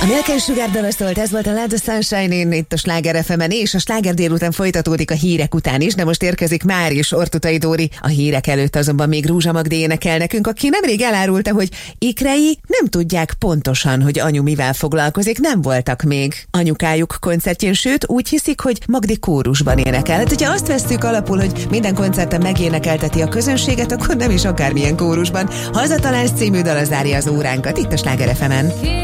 A Milken Sugárdala szólt, ez volt a Let the Sunshine-in, itt a Sláger FM-en, és a Sláger délután folytatódik a hírek után is, de most érkezik már is Ortuthai Dóri. A hírek előtt azonban még Rúzsa Magdi énekel nekünk, aki nemrég elárulta, hogy ikrei nem tudják pontosan, hogy anyu mivel foglalkozik, nem voltak még anyukájuk koncertjén, sőt úgy hiszik, hogy Magdi kórusban énekel. Hát, hogyha azt vesszük alapul, hogy minden koncerten megénekelteti a közönséget, akkor nem is akármilyen kórusban. Hazatalálsz című dala zárja az óránkat itt a Sláger FM-en.